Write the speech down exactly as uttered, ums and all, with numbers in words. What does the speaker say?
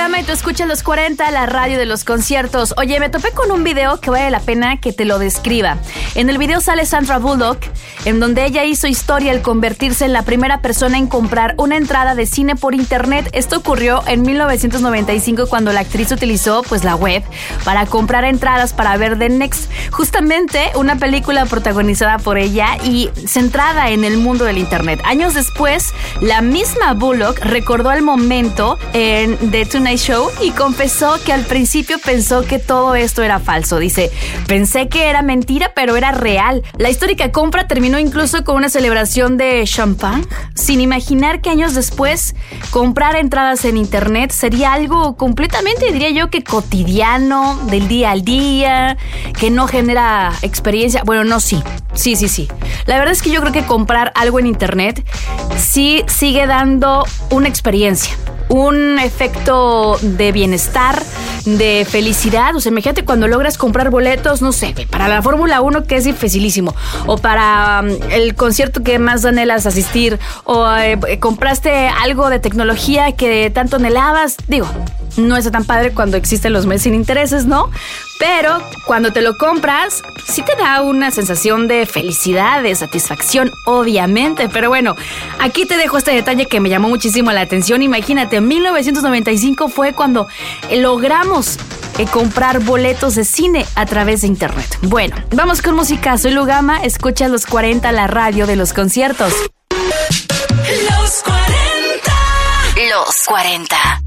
Gama y tú escuchas Los cuarenta, la radio de los conciertos. Oye, me topé con un video que vale la pena que te lo describa. En el video sale Sandra Bullock, en donde ella hizo historia al convertirse en la primera persona en comprar una entrada de cine por internet. Esto ocurrió en mil novecientos noventa y cinco, cuando la actriz utilizó pues la web para comprar entradas para ver The Next, justamente una película protagonizada por ella y centrada en el mundo del internet. Años después, la misma Bullock recordó el momento en The Tonight Show y confesó que al principio pensó que todo esto era falso. Dice, pensé que era mentira, pero era real. La histórica compra terminó incluso con una celebración de champán, sin imaginar que años después comprar entradas en internet sería algo completamente, diría yo, que cotidiano, del día al día, que no genera experiencia. Bueno, no, sí, sí, sí, sí. La verdad es que yo creo que comprar algo en internet sí sigue dando una experiencia, un efecto de bienestar, de felicidad. O sea, imagínate cuando logras comprar boletos, no sé, para la Fórmula uno, que es dificilísimo, o para um, el concierto que más anhelas asistir, o eh, compraste algo de tecnología que tanto anhelabas. Digo, no está tan padre cuando existen los meses sin intereses, ¿no? Pero cuando te lo compras, sí te da una sensación de felicidad, de satisfacción, obviamente. Pero bueno, aquí te dejo este detalle que me llamó muchísimo la atención. Imagínate, en mil novecientos noventa y cinco fue cuando logramos eh, comprar boletos de cine a través de internet. Bueno, vamos con música. Soy Lugama, escucha Los cuarenta, la radio de los conciertos. Los cuarenta. Los cuarenta.